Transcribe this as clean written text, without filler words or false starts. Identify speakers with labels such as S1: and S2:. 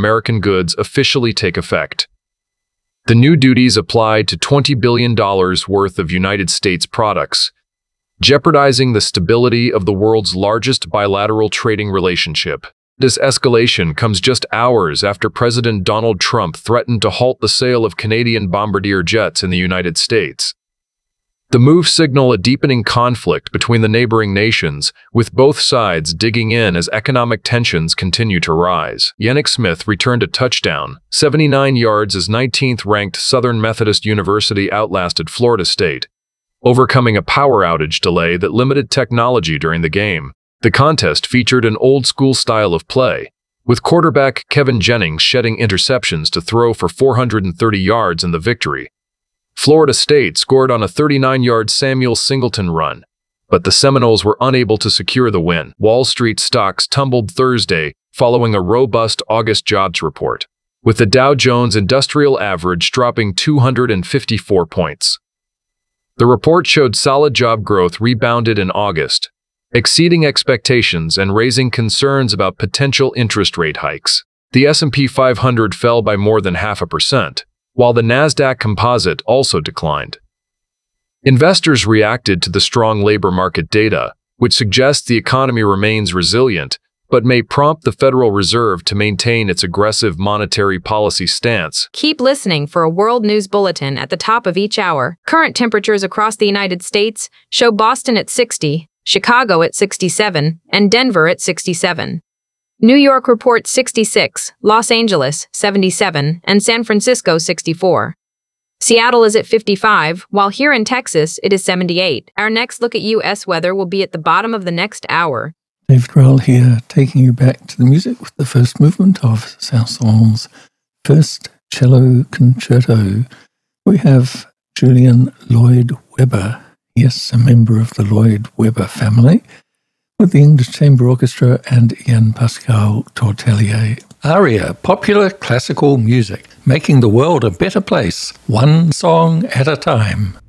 S1: American goods officially take effect. The new duties applied to $20 billion worth of United States products, jeopardizing the stability of the world's largest bilateral trading relationship. This escalation comes just hours after President Donald Trump threatened to halt the sale of Canadian bombardier jets in the United States. The move signaled a deepening conflict between the neighboring nations, with both sides digging in as economic tensions continue to rise. Yannick Smith returned a touchdown, 79 yards as 19th-ranked Southern Methodist University outlasted Florida State, overcoming a power outage delay that limited technology during the game. The contest featured an old-school style of play, with quarterback Kevin Jennings shedding interceptions to throw for 430 yards in the victory. Florida State scored on a 39-yard Samuel Singleton run, but the Seminoles were unable to secure the win. Wall Street stocks tumbled Thursday following a robust August jobs report, with the Dow Jones Industrial Average dropping 254 points. The report showed solid job growth rebounded in August, exceeding expectations and raising concerns about potential interest rate hikes. The S&P 500 fell by more than 0.5%, while the Nasdaq Composite also declined. Investors reacted to the strong labor market data, which suggests the economy remains resilient, but may prompt the Federal Reserve to maintain its aggressive monetary policy stance.
S2: Keep listening for a World News Bulletin at the top of each hour. Current temperatures across the United States show Boston at 60, Chicago at 67, and Denver at 67. New York reports 66, Los Angeles 77, and San Francisco 64. Seattle is at 55, while here in Texas it is 78. Our next look at U.S. weather will be at the bottom of the next hour.
S3: David Rowell here, taking you back to the music with the first movement of Saint-Saëns' first cello concerto. We have Julian Lloyd Webber, yes, a member of the Lloyd Webber family, with the English Chamber Orchestra and Ian Pascal Tortelier. ARIA, popular classical music, making the world a better place, one song at a time.